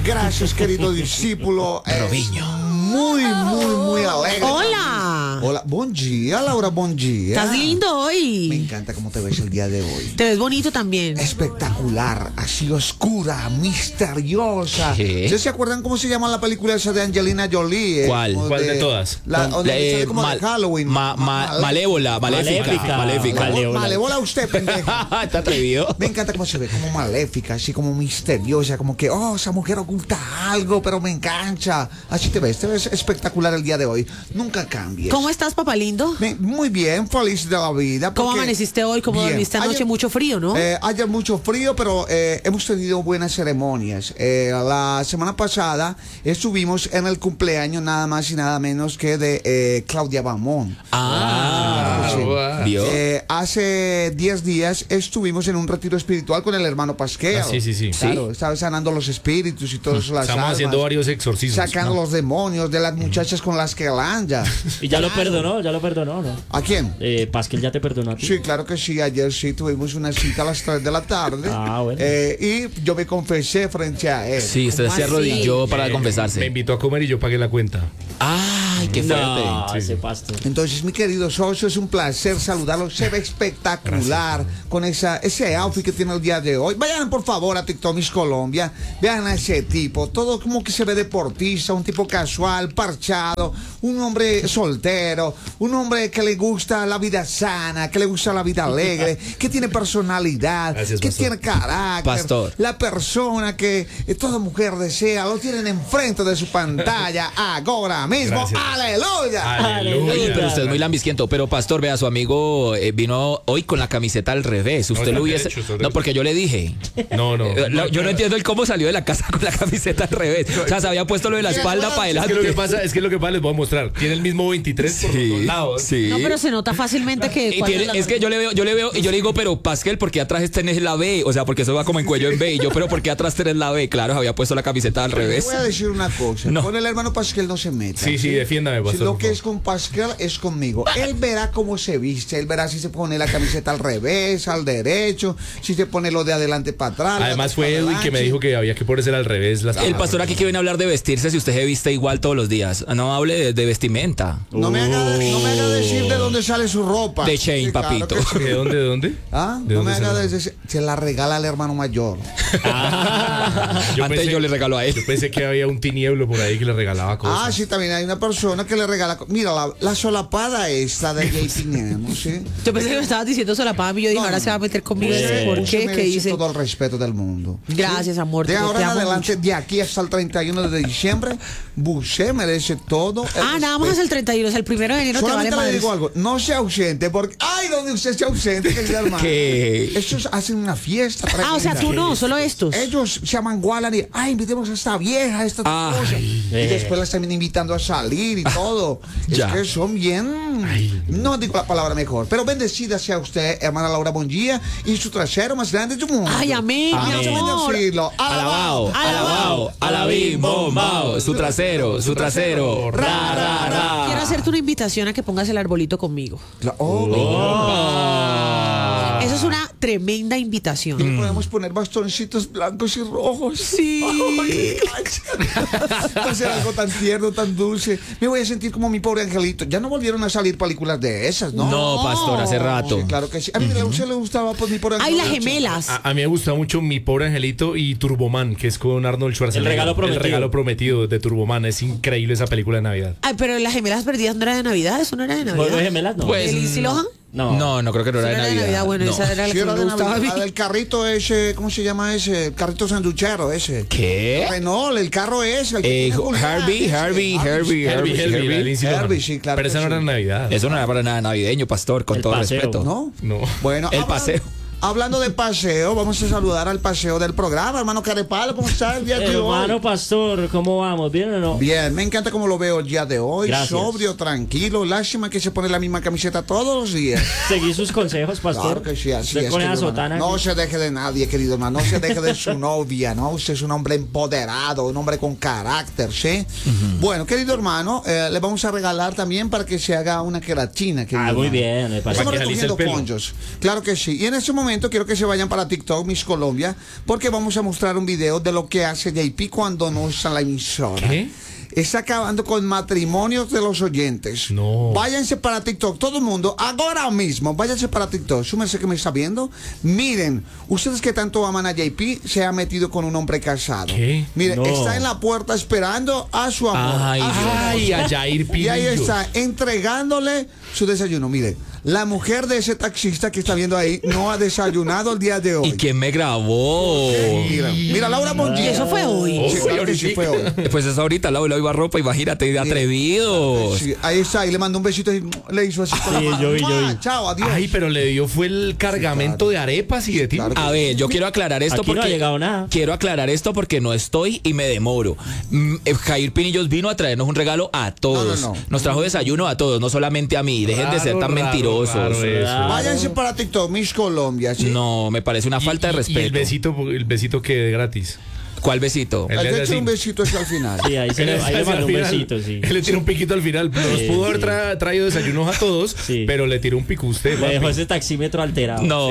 Gracias, querido discípulo. Robinho. Muy alegre. Hola. Hola, buen día, Laura, buen día. Estás lindo Me hoy. encanta cómo te ves el día de hoy. Te ves bonito también. Espectacular, así oscura, misteriosa. ¿Qué? ¿Ustedes se acuerdan cómo se llama la película esa de Angelina Jolie? ¿Cuál? Como ¿Cuál de todas? Donde sale como de Halloween. Malévola, maléfica. Malévola usted, pendeja. ¿Está atrevido? Me encanta cómo se ve, como maléfica, así como misteriosa, como que, esa mujer oculta algo, pero me engancha. Así te ves espectacular el día de hoy. Nunca cambies. ¿Cómo estás, papá lindo? Muy bien, feliz de la vida. ¿Cómo porque- amaneciste hoy? ¿Cómo Bien. dormiste anoche? Ayer- Mucho frío, ¿no? Ayer mucho frío, pero hemos tenido buenas ceremonias. La semana pasada estuvimos en el cumpleaños nada más y nada menos que de Claudia Bamón. Sí. ¿Vio? Hace 10 días estuvimos en un retiro espiritual con el hermano Pasqueo. Sí. Claro, estaba sanando los espíritus y todas las Estamos almas, haciendo varios exorcismos. sacando los demonios de las muchachas con las que lanja. Y ya lo perdonó, ¿no? ¿A quién? Pascal ya te perdonó a ti. Sí, claro que sí. Ayer sí tuvimos una cita a las 3 de la tarde. Ah, bueno. Y yo me confesé frente a él. Sí, usted se ¿Cómo arrodilló así? para Me confesarse. invitó a comer y yo pagué la cuenta. Ay, qué fuerte. No, ese pastor. Entonces, mi querido socio, es un placer saludarlo. Se ve espectacular con ese outfit que tiene el día de hoy. Vayan, por favor, a TikTok Miss Colombia. Vean a ese tipo. Todo como que se ve deportista, un tipo casual, parchado, un hombre soltero, un hombre que le gusta la vida sana, que le gusta la vida alegre, que tiene personalidad, Gracias, que pastor. tiene carácter. Pastor. La persona que toda mujer desea, lo tienen enfrente de su pantalla ahora mismo. Gracias. ¡Aleluya! Aleluya. Pero usted es muy lambisquiento. Pero, pastor, vea, su amigo vino hoy con la camiseta al revés. Usted está lo hubiese... derecho, está No, derecho. porque yo le dije. No. Yo no entiendo el cómo salió de la casa con la camiseta al revés. O sea, se había puesto lo de la espalda para Es que adelante. lo que pasa les voy a mostrar. Tiene el mismo 23 por los dos lados. Sí. No, pero se nota fácilmente que... Y es que yo le veo y yo le digo, pero Pascal, ¿por qué atrás tenés la B? O sea, porque eso va como en cuello en B. Y yo, pero ¿por qué atrás tenés la B? Claro, había puesto la camiseta al Te revés. voy a decir una cosa. No. Con el hermano Pascal no se meta. Sí, defiéndame, Si pastor. lo por que favor. es con Pascal es conmigo. Él verá cómo se viste. Él verá si se pone la camiseta al revés, al derecho, si se pone lo de adelante para atrás. Además fue Edwin que me dijo que había que ponerse al revés. El pastor aquí que viene a hablar de vestirse si usted se viste igual todos los días. No hable de vestimenta. No me haga decir de dónde sale su ropa. De Shane, claro papito. que sí. ¿De dónde? ¿Ah? ¿De No me dónde haga sale? decir. Se la regala al hermano mayor. Antes yo le regalo a él. Yo pensé que había un tinieblo por ahí que le regalaba cosas. Ah, sí, también hay una persona que le regala. Mira, la solapada esta de JP Nemo, ¿sí? Yo pensé que me estabas diciendo solapada y yo dije, No, ahora no. se va a meter conmigo. Usted ¿Por qué? ¿Qué merece dice? todo el respeto del mundo. Gracias, amor. De te ahora en amo adelante, mucho. de aquí hasta el 31 de diciembre, usted merece todo. Nada más hasta el 31, o sea, el 1 de enero te vale Solamente le madres. digo algo, no sea ausente, porque, ay, donde usted sea ausente, querida hermana. ¿Qué? Estos hacen una fiesta. O sea, tremenda. tú no, solo estos. Ellos se amangualan y, ay, invitemos a esta vieja, a esta cosa. Y después la están invitando a salir y todo. Ya. Es que son bien, no digo la palabra mejor, pero bendecida sea usted, hermana Laura Bonjía, y su trasero más grande de tu mundo. Ay, amén, mi Vamos a amor. bendecirlo. Alabao, alabao, alabim, bombao. Su trasero, ra. Quiero hacerte una invitación a que pongas el arbolito conmigo. Eso es una tremenda invitación. Podemos poner bastoncitos blancos y rojos. Sí. Va a ser algo tan tierno, tan dulce. Me voy a sentir como mi pobre angelito. Ya no volvieron a salir películas de esas, ¿no? No, pastor, hace rato. Sí, claro que sí. A mí a usted le gustaba pues, mi pobre Ay, angelito. las gemelas. A mí me gusta mucho Mi Pobre Angelito y Turboman, que es con Arnold Schwarzenegger. El regalo prometido. El regalo prometido de Turboman. Es increíble esa película de Navidad. Ay, pero las gemelas perdidas no era de Navidad, eso no era de Navidad. ¿Juego de gemelas? No. Pues, ¿De Lindsay Lohan? No, creo que no Eso era de Navidad. Bueno, No. esa era la Sí, que era me de gustaba a mí. Navidad. La del carrito ese, ¿cómo se llama ese? El carrito sanduchero ese. ¿Qué? Renault, el carro ese. El que tiene Julián, Herbie, ese. Herbie. la de Lindsay Lohan. Herbie, sí, claro Pero que esa no sí. era Navidad. Eso no era para nada navideño, pastor, con El todo paseo. respeto. ¿No? No. Bueno, El paseo. Hablando de paseo, vamos a saludar al paseo del programa, hermano Carepalo, ¿cómo está el día de hoy? Hermano pastor, ¿cómo vamos? ¿Bien o no? Bien, me encanta cómo lo veo el día de hoy, Gracias. sobrio, tranquilo, lástima que se pone la misma camiseta todos los días. Seguí sus consejos, pastor. Claro que sí, así Usted es, con esa querido sotana hermano. No aquí. se deje de nadie, querido hermano, no se deje de su novia, ¿no? Usted es un hombre empoderado, un hombre con carácter, ¿sí? Bueno, querido hermano, le vamos a regalar también para que se haga una queratina, querido Muy hermano. bien, me parece. Estamos Para que recogiendo alice el pelo. ponchos. Claro que sí. Y en este momento momento quiero que se vayan para TikTok, Miss Colombia, porque vamos a mostrar un video de lo que hace JP cuando no está en la emisora. ¿Qué? Está acabando con matrimonios de los oyentes. No. Váyanse para TikTok, todo el mundo, ahora mismo, váyanse para TikTok. Súmense que me está viendo. Miren, ustedes que tanto aman a JP, se ha metido con un hombre casado. ¿Qué? Miren, No. está en la puerta esperando a su amor. Ay, Ay, a Jair Y ahí Pinillos. está, entregándole su desayuno. Mire, la mujer de ese taxista que está viendo ahí no ha desayunado el día de hoy. ¿Y quién me grabó? Mira, Laura Y Montiel. eso fue hoy. Sí, claro que sí fue hoy. Pues es ahorita, la iba ropa, imagínate, de atrevidos. Sí, ahí está, y le mandó un besito y le hizo así con la Sí, mano. yo vi. Chao, adiós. Ay, pero le dio fue el cargamento de arepas y de ti. claro. A ver, yo quiero aclarar esto Aquí no porque ha llegado nada. quiero aclarar esto porque no estoy y me demoro. Jair Pinillos vino a traernos un regalo a todos. No, no. Nos trajo desayuno a todos, no solamente a mí. Dejen de ser tan mentirosos. raro eso. Váyanse para TikTok, Miss Colombia. ¿sí? No, me parece una falta de Y respeto. el besito que de gratis. ¿Cuál besito? El- Le Él eché así. un besito hacia el final. Sí, ahí le Al mandó un final, besito, sí. Él le tiró un piquito al final. Nos pudo haber traído desayunos a todos, Sí. pero le tiró un pico a usted. Le dejó papi. ese taxímetro alterado. No.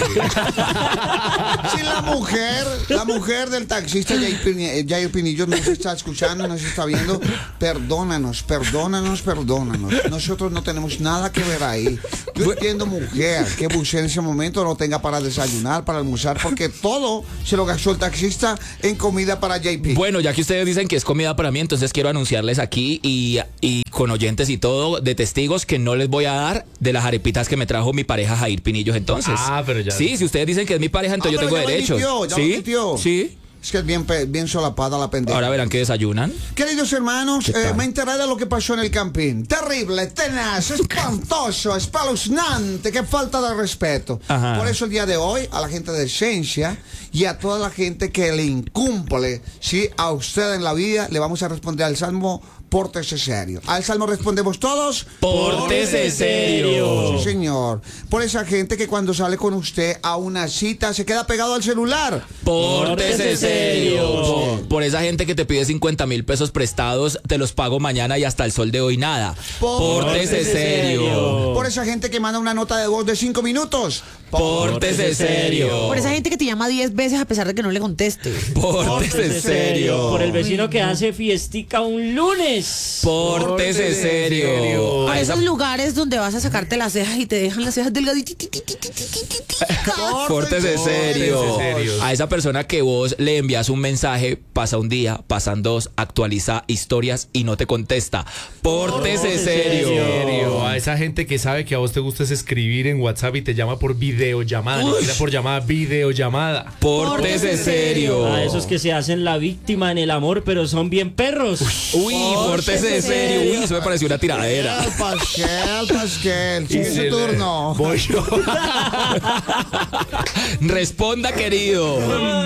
Sí, la mujer del taxista Jair Pinillos nos está escuchando, nos está viendo. Perdónanos. Nosotros no tenemos nada que ver ahí. Yo entiendo, mujer, que usted en ese momento no tenga para desayunar, para almorzar, porque todo se lo gastó el taxista en comida para JP. Bueno, ya que ustedes dicen que es comida para mí, entonces quiero anunciarles aquí y con oyentes y todo de testigos que no les voy a dar de las arepitas que me trajo mi pareja Jair Pinillos entonces. Ah, pero ya. Sí, si ustedes dicen que es mi pareja, entonces pero yo tengo ya lo derechos. admitió, ya lo ¿Sí? admitió. Sí. Es que es bien solapada la pendeja. Ahora verán que desayunan. Queridos hermanos, ¿Qué tal? me enteré de lo que pasó en el campín. Terrible, tenaz, espantoso, espeluznante, qué falta de respeto. Ajá. Por eso el día de hoy, a la gente de Esencia y a toda la gente que le incumple, ¿sí? A usted en la vida, le vamos a responder al Salmo, pórtese serio. Al Salmo respondemos todos, Pórtese serio. Sí, señor. Por esa gente que cuando sale con usted a una cita se queda pegado al celular. Pórtese serio. Sí. Por esa gente que te pide 50,000 pesos prestados, te los pago mañana y hasta el sol de hoy nada. Pórtese serio. Por esa gente que manda una nota de voz de 5 minutos. Pórtese serio. Por esa gente que te llama 10 veces a pesar de que no le conteste. Pórtese serio. Por el vecino que hace fiestica un lunes. Pórtese serio. Por A esa esos lugares donde vas a sacarte las cejas y te dejan las cejas delgaditas. Pórtese serio. Pórtese serio. A esa persona que vos le envías un mensaje, pasa un día, pasan dos, actualiza historias y no te contesta. Pórtese serio. Serio. A esa gente que sabe que a vos te gusta es escribir en WhatsApp y te llama por videollamada. Ni siquiera por llamada, videollamada. Pórtese serio. A esos que se hacen la víctima en el amor, pero son bien perros. Uy, pórtese serio. Uy, eso me pareció una tiradera. Pasquel. Sigue su turno. Voy yo. Responda, querido.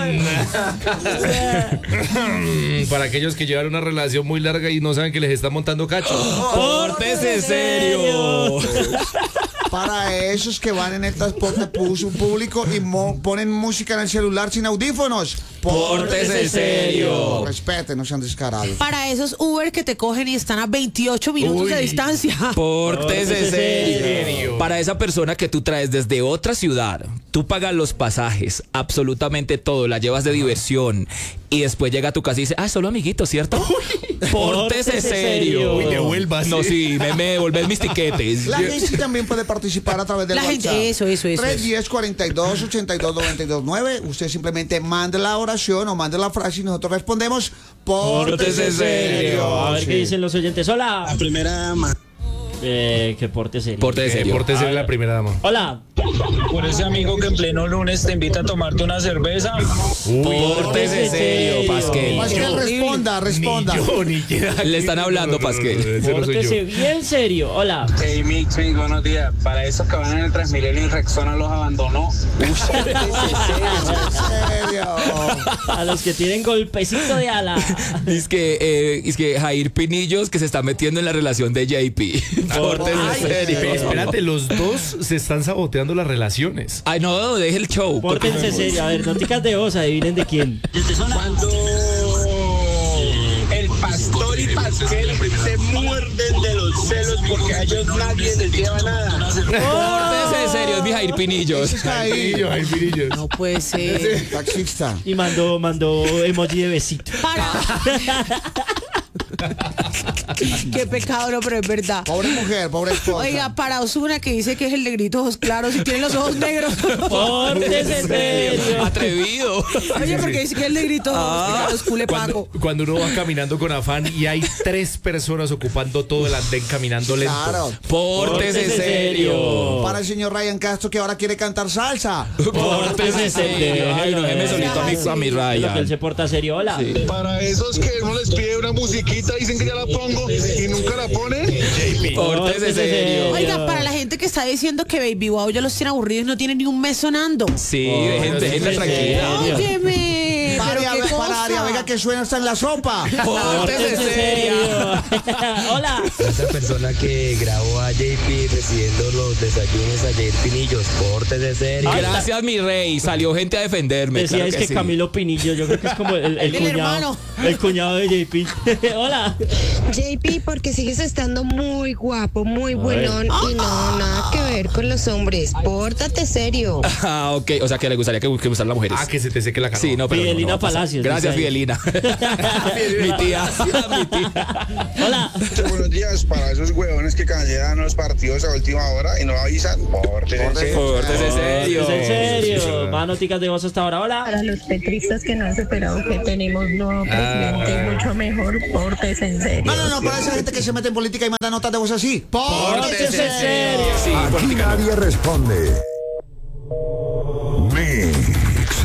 Para aquellos que llevan una relación muy larga y no saben que les están montando cacho. Pórtese serio. Para esos que van en el transporte público y ponen música en el celular sin audífonos. Pórtese serio. Respeten, no sean descarados. Para esos Uber que te cogen y están a 28 minutos de Uy. distancia. Pórtese Pórtese serio. serio. Para esa persona que tú traes desde otra ciudad, tú pagas los pasajes, absolutamente todo, la llevas de diversión y después llega a tu casa y dice, solo amiguito, ¿cierto? Pórtese serio. Uy, devuélvase. No, sí, me devolves mis tiquetes. La gente también puede participar a través del La WhatsApp. gente, eso. 310-42-82-92-9. Usted simplemente mande la oración o mande la frase y nosotros respondemos. Pórtese serio. A ver qué dicen los oyentes. Hola. La primera dama. Que porte serio. Pórtese serio. Pórtese A ver. la primera dama. Hola. Por ese amigo que en pleno lunes te invita a tomarte una cerveza. Pórtese serio, Pasquel. Pasquel, responda. Ni quiera. Le están hablando, Pasquel. Ese no soy yo. Pórtese bien serio. Hola. Hey Mix, buenos días. Para esos que van en el Transmilenio y Rexona los abandonó. En serio. A los que tienen golpecito de ala. Es que Jair Pinillos que se está metiendo en la relación de JP. Pórtese Ay, serio. espérate, los dos se están saboteando las relaciones. Ay, no, deje el show. Pórtense serio. A ver, noticas de voz, adivinen de quién. Cuando el pastor y se muerden de los celos porque a ellos nadie les lleva nada. Pórtese serio, mi Jair Pinillos. Está ahí. Ay, mirillos. No puede ser. Taxista. Y mandó emoji de besito. Para. Qué pecado, no, pero es verdad. Pobre mujer, pobre esposa. Oiga, para Ozuna, que dice que es el negrito ojos claros y tiene los ojos negros. Pórtese serio. Atrevido. Oye, porque dice que es el negrito ojos claros, cule Paco. Cuando uno va caminando con afán y hay 3 personas ocupando todo el andén caminando lento. Claro. Pórtese serio. Para el señor Ryan Castro, que ahora quiere cantar salsa. Pórtese serio. Ay, no, déjeme solito a mi Lo que él Ryan. se porta serio. Hola. Para esos que uno les pide una musiquita, dicen que ya la pongo y nunca la ponen. Pórtese serio. Oiga, para la gente que está diciendo que Baby Wow ya los tiene aburridos, no tiene ni un mes sonando. Sí, déjenla tranquila. Óyeme, pero qué Para Aria Vega, cosa. que suena hasta en la sopa. Pórtese serio. Hola. Esa persona que grabó a JP recibiendo los desayunos a Jair Pinillos, pórtese serio. Gracias, mi rey. Salió gente a defenderme. Decía claro es que sí. Camilo Pinillo, yo creo que es como el cuñado. hermano. El cuñado de JP. Hola. JP, porque sigues estando muy guapo, muy buenón y no, nada que ver con los hombres. Pórtate serio. Ah, ok. O sea, que le gustaría que usaran las mujeres. Ah, que se te seque la cara. Sí, no, pero Fidelina no pasa. Palacios, Gracias, dice ahí. Fidelina. Mi tía. Mi tía. Hola. Buenos días para esos huevones que cancelan los partidos a última hora y no avisan. Pórtense. Pórtese serio. ¿Es en serio? Más noticas de voz hasta ahora. Hola. Para los petristas que no han superado que tenemos nuevo presidente mucho mejor, pórtese en serio. No, para esa gente que se mete en política y manda notas de voz así. Pórtese serio. Sí, Aquí nadie responde.